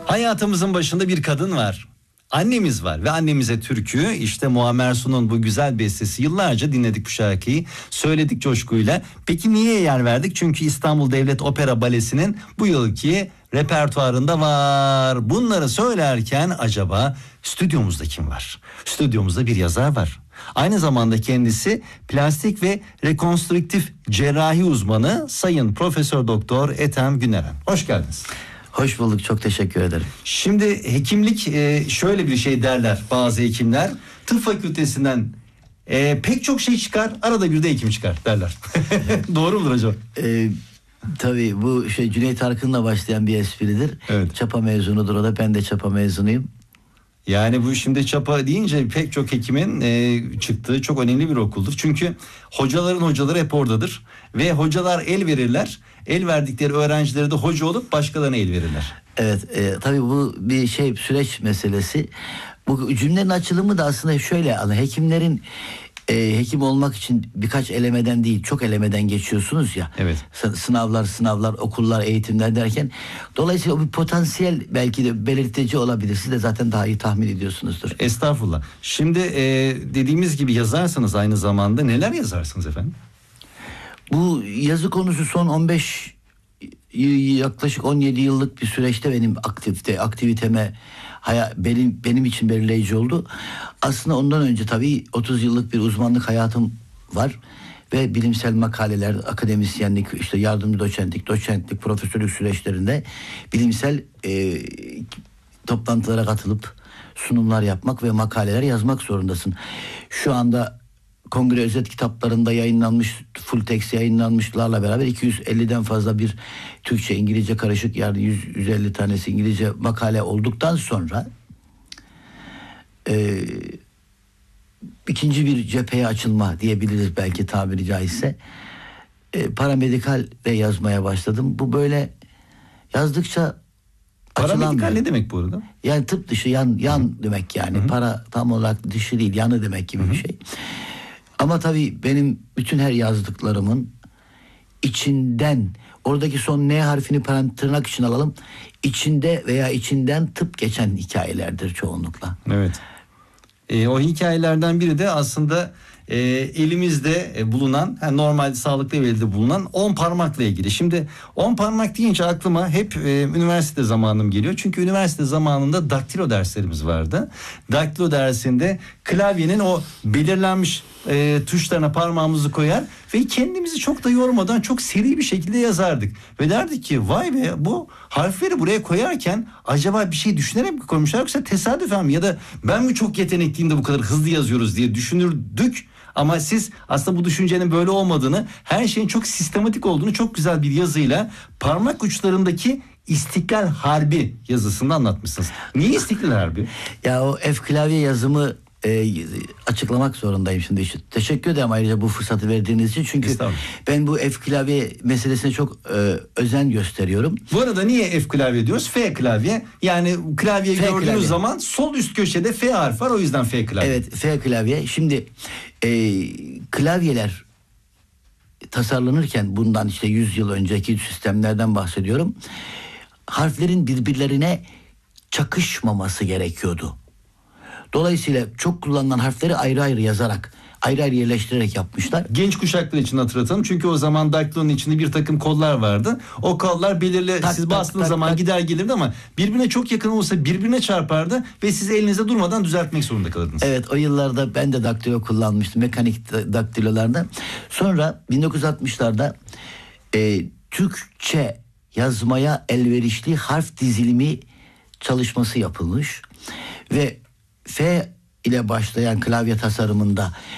Hayatımızın başında bir kadın var. Annemiz var ve annemize türkü, işte Muammer Sun'un bu güzel bestesi, yıllarca dinledik bu şarkıyı, söyledik coşkuyla. Peki niye yer verdik? Çünkü İstanbul Devlet Opera Balesi'nin bu yılki repertuarında var. Bunları söylerken acaba stüdyomuzda kim var? Stüdyomuzda bir yazar var. Aynı zamanda kendisi plastik ve rekonstrüktif cerrahi uzmanı Sayın Profesör Doktor Ethem Güneren. Hoş geldiniz. Hoş bulduk, çok teşekkür ederim. Şimdi hekimlik şöyle bir şey derler bazı hekimler. Tıp fakültesinden pek çok şey çıkar, arada bir de hekim çıkar derler. Doğru mudur acaba? Tabii bu Cüneyt Arkın'la başlayan bir espridir. Evet. Çapa mezunudur o da, ben de Çapa mezunuyum. Yani bu şimdi Çapa deyince pek çok hekimin çıktığı çok önemli bir okuldur. Çünkü hocaların hocaları hep oradadır. Ve hocalar el verirler. El verdikleri öğrencileri de hoca olup başkalarına el verirler. Evet, tabii bu bir süreç meselesi. Bu cümlenin açılımı da aslında şöyle: hekimlerin hekim olmak için birkaç elemeden değil, çok elemeden geçiyorsunuz ya. Evet. Sınavlar, okullar, eğitimler derken, dolayısıyla o bir potansiyel belki de belirtici olabilir. Siz de zaten daha iyi tahmin ediyorsunuzdur. Estağfurullah. Şimdi dediğimiz gibi yazarsanız aynı zamanda neler yazarsınız efendim? Bu yazı konusu son yaklaşık 17 yıllık bir süreçte benim aktiviteme benim için belirleyici oldu. Aslında ondan önce tabii 30 yıllık bir uzmanlık hayatım var ve bilimsel makaleler, akademisyenlik, yardımcı doçentlik, profesörlük süreçlerinde bilimsel toplantılara katılıp sunumlar yapmak ve makaleler yazmak zorundasın. Şu anda kongre özet kitaplarında yayınlanmış, full text yayınlanmışlarla beraber 250'den fazla bir Türkçe, İngilizce karışık, yani 150 tanesi İngilizce makale olduktan sonra ikinci bir cepheye açılma diyebiliriz belki, tabiri caizse. Paramedikal de yazmaya başladım. Bu böyle yazdıkça Paramedikal ne demek bu arada? Yani tıp dışı, yan demek yani. Hı-hı. Para tam olarak dışı değil, yanı demek gibi Hı-hı. bir şey. Ama tabii benim bütün her yazdıklarımın içinden, oradaki son N harfini tırnak için alalım, içinde veya içinden tıp geçen hikayelerdir çoğunlukla. Evet. O hikayelerden biri de aslında elimizde bulunan, normal sağlıklı evde bulunan 10 parmakla ilgili. Şimdi 10 parmak deyince aklıma hep üniversite zamanım geliyor. Çünkü üniversite zamanında daktilo derslerimiz vardı. Daktilo dersinde klavyenin o belirlenmiş tuşlarına parmağımızı koyar ve kendimizi çok da yormadan çok seri bir şekilde yazardık. Ve derdik ki vay be, bu harfleri buraya koyarken acaba bir şey düşünerek mi koymuşlar, yoksa tesadüfen mi, ya da ben mi çok yetenekliyim de bu kadar hızlı yazıyoruz diye düşünürdük. Ama siz aslında bu düşüncenin böyle olmadığını, her şeyin çok sistematik olduğunu çok güzel bir yazıyla parmak uçlarındaki İstiklal Harbi yazısında anlatmışsınız. Niye İstiklal Harbi? Ya o F klavye yazımı açıklamak zorundayım şimdi. Teşekkür ederim ayrıca bu fırsatı verdiğiniz için. Çünkü ben bu F klavye meselesine çok özen gösteriyorum. Bu arada niye F klavye diyoruz? F klavye. Yani klavyeyi gördüğünüz zaman sol üst köşede F harfi var, o yüzden F klavye. Evet, F klavye. Şimdi klavyeler tasarlanırken, bundan 100 yıl önceki sistemlerden bahsediyorum, harflerin birbirlerine çakışmaması gerekiyordu. Dolayısıyla çok kullanılan harfleri ayrı ayrı yazarak, ayrı ayrı yerleştirerek yapmışlar. Genç kuşaklar için hatırlatalım. Çünkü o zaman daktilonun içinde bir takım kollar vardı. O kollar belirli, siz bastığınız zaman gider gelirdi ama birbirine çok yakın olsa birbirine çarpardı ve siz elinizde durmadan düzeltmek zorunda kalırdınız. Evet, o yıllarda ben de daktilo kullanmıştım, mekanik daktilolarda. Sonra 1960'larda Türkçe yazmaya elverişli harf dizilimi çalışması yapılmış ve F ile başlayan klavye tasarımında